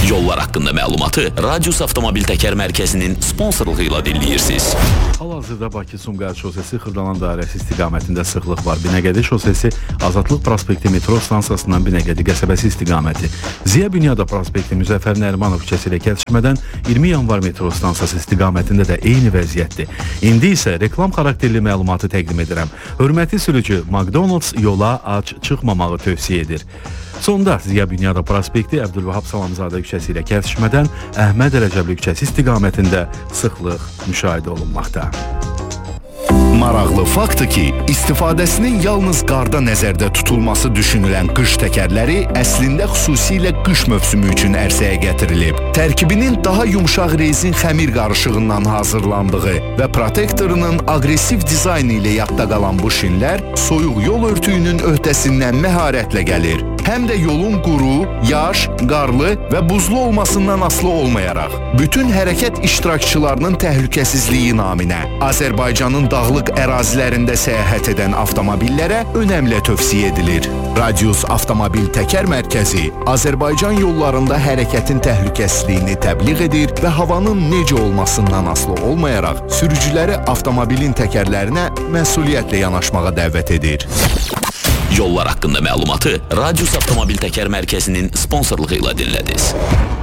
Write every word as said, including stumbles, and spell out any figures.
Yollar haqqında məlumatı Radius Avtomobil Təkər Mərkəzinin sponsorluğu ilə dinləyirsiniz. Hal-hazırda Bakı-Sumqayıt şosesi Xırdalan dairəsi istiqamətində sıxlıq var. Binəqədi şosesi Azadlıq prospekti metro stansiyasından Binəqədi qəsəbəsi istiqaməti. Ziya Bünyada prospekti Müzəffər Nərimanov küçəsi ilə kəsişmədən iyirmi yanvar metro stansiyası istiqamətində də eyni vəziyyətdir. İndi isə reklam xarakterli məlumatı təqdim edirəm. Hörmətli sürücü, McDonald's yola ac çıxmamağı tövsiyə edir. Sonda Ziya Bünyada prospekti Əbdülvahab Salamzadə küçəsi ilə kəsişmədən Əhməd Rəcəbli küçəsi istiqamətində sıxlıq müşahidə olunmaqda. Maraqlı faktdır ki, istifadəsinin yalnız qarda nəzərdə tutulması düşünülən qış təkərləri əslində xüsusilə qış mövsümü üçün ərsəyə gətirilib. Tərkibinin daha yumşaq rezin xəmir qarışığından hazırlandığı və protektorunun aqressiv dizaynı ilə yadda qalan bu şinlər soyuq yol örtüyünün öhdəsindən məharətlə gəlir. Həm də yolun quru, yaş, qarlı və buzlu olmasından asılı olmayaraq, bütün hərəkət iştirakçılarının təhlükəsizliyi naminə Azərbaycanın dağlıq ərazilərində səyahət edən avtomobillərə önəmli tövsiyə edilir. Radius Avtomobil Təkər Mərkəzi Azərbaycan yollarında hərəkətin təhlükəsizliyini təbliğ edir və havanın necə olmasından asılı olmayaraq sürücüləri avtomobilin təkərlərinə məsuliyyətlə yanaşmağa dəvət edir. Yollar haqqında məlumatı Radius Avtomobil Təkər Mərkəzinin sponsorluğu ilə dinlədiniz.